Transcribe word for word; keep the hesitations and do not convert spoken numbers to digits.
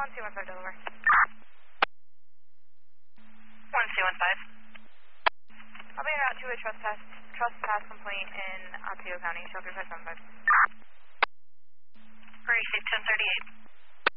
one two one five Delaware. one two one five. I'll be en route to a trespass, trespass complaint in Otsego County, shelter five seven five. Receive ten thirty-eight.